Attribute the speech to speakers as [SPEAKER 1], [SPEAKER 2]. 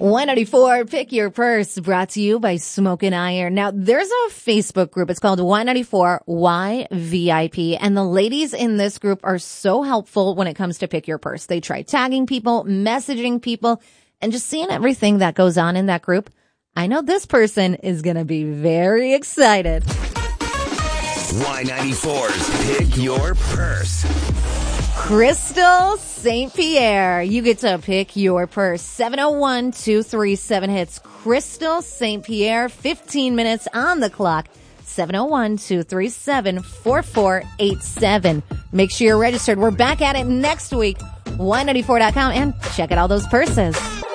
[SPEAKER 1] Y94, Pick Your Purse, brought to you by Smokin' Iron. Now, there's a Facebook group. It's called Y94YVIP, and the ladies in this group are so helpful when it comes to Pick Your Purse. They try tagging people, messaging people, and just seeing everything that goes on in that group. I know this person is going to be very excited.
[SPEAKER 2] Y94's Pick Your Purse.
[SPEAKER 1] Crystal St. Pierre. You get to pick your purse. 701-237-HITS. Crystal St. Pierre, 15 minutes on the clock. 701-237-4487. Make sure you're registered. We're back at it next week. Y94.com and check out all those purses.